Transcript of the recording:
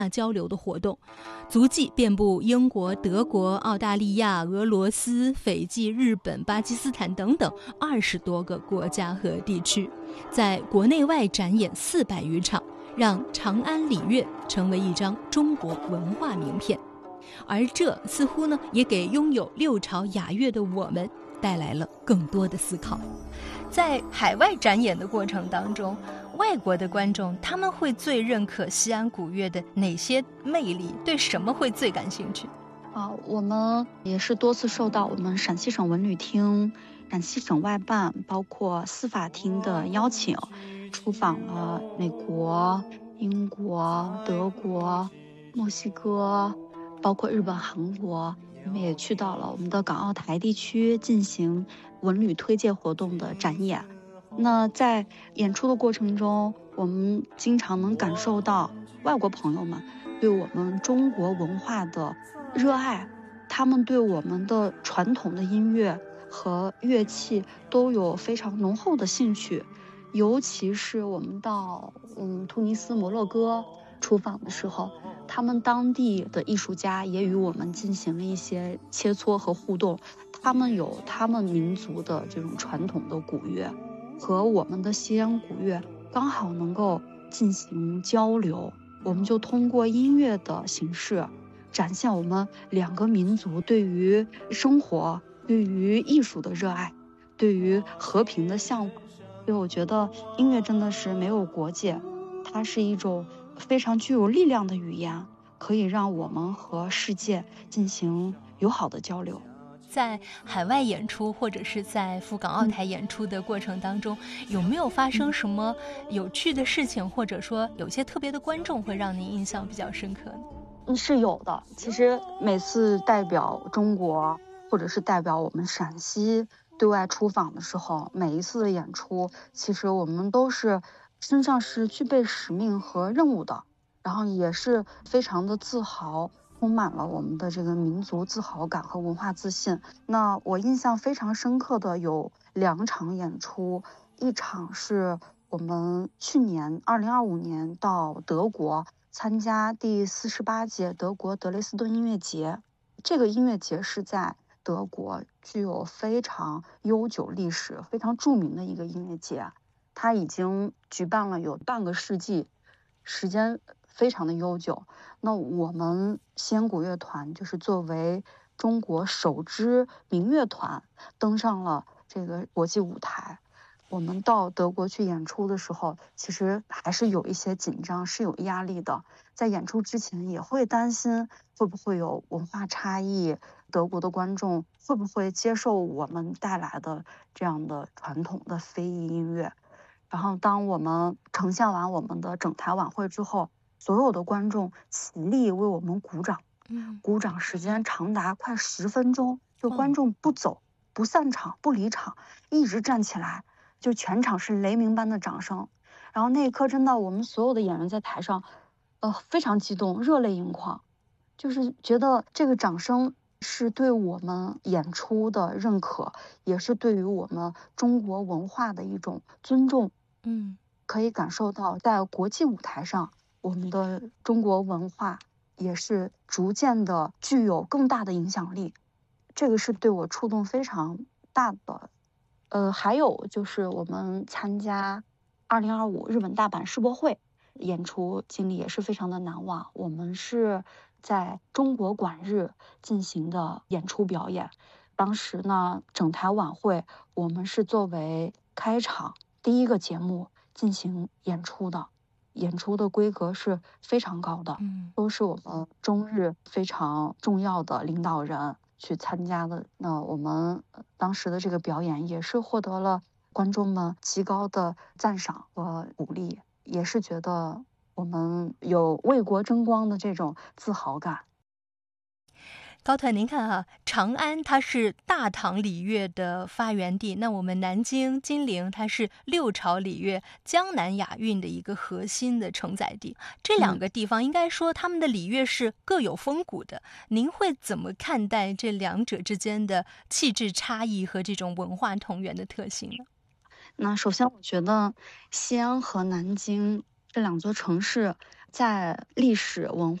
交流的活动，足迹遍布英国、德国、澳大利亚、俄罗斯、斐济、日本、巴基斯坦等等20多个国家和地区，在国内外展演400余场，让长安礼乐成为一张中国文化名片。而这似乎呢，也给拥有6朝雅乐的我们带来了更多的思考。在海外展演的过程当中，外国的观众他们会最认可西安古乐的哪些魅力？对什么会最感兴趣？ 我们也是多次受到我们陕西省文旅厅、陕西省外办，包括司法厅的邀请，出访了美国、英国、德国、墨西哥，包括日本、韩国。我们也去到了我们的港澳台地区进行文旅推介活动的展演。那在演出的过程中，我们经常能感受到外国朋友们对我们中国文化的热爱，他们对我们的传统的音乐和乐器都有非常浓厚的兴趣。尤其是我们到突尼斯、摩洛哥出访的时候，他们当地的艺术家也与我们进行了一些切磋和互动，他们有他们民族的这种传统的古乐和我们的西安古乐刚好能够进行交流，我们就通过音乐的形式展现我们2个民族对于生活、对于艺术的热爱，对于和平的向往。所以我觉得音乐真的是没有国界，它是一种非常具有力量的语言，可以让我们和世界进行友好的交流。 在海外演出或者是在赴港澳台演出的过程当中，有没有发生什么有趣的事情，或者说有些特别的观众会让您印象比较深刻呢？ 是有的。其实每次代表中国或者是代表我们陕西对外出访的时候，每一次的演出，其实我们都是身上是具备使命和任务的，然后也是非常的自豪，充满了我们的这个民族自豪感和文化自信。那我印象非常深刻的有2场演出，一场是我们去年2025年到德国参加第48届德国德累斯顿音乐节。这个音乐节是在德国具有非常悠久历史、非常著名的一个音乐节，它已经举办了有半个世纪，时间非常的悠久。那我们西安古乐团就是作为中国首支民乐团登上了这个国际舞台。我们到德国去演出的时候，其实还是有一些紧张，是有压力的。在演出之前也会担心会不会有文化差异，德国的观众会不会接受我们带来的这样的传统的非遗音乐。然后当我们呈现完我们的整台晚会之后，所有的观众起立为我们鼓掌，鼓掌时间长达快10分钟，就观众不走、不散场、不离场，一直站起来，就全场是雷鸣般的掌声。然后那一刻真的我们所有的演员在台上非常激动，热泪盈眶，就是觉得这个掌声是对我们演出的认可，也是对于我们中国文化的一种尊重。可以感受到在国际舞台上，我们的中国文化也是逐渐的具有更大的影响力，这个是对我触动非常大的。还有就是我们参加2025日本大阪世博会演出经历也是非常的难忘。我们是在中国馆日进行的演出表演，当时呢整台晚会我们是作为开场第一个节目进行演出的，演出的规格是非常高的，都是我们中日非常重要的领导人去参加的。那我们当时的这个表演也是获得了观众们极高的赞赏和鼓励，也是觉得我们有为国争光的这种自豪感。 高团，您看啊，长安它是大唐礼乐的发源地，那我们南京、金陵它是6朝礼乐、江南雅韵的一个核心的承载地。这2个地方应该说他们的礼乐是各有风骨的。您会怎么看待这2者之间的气质差异和这种文化同源的特性呢？ 那首先我觉得西安和南京这2座城市在历史文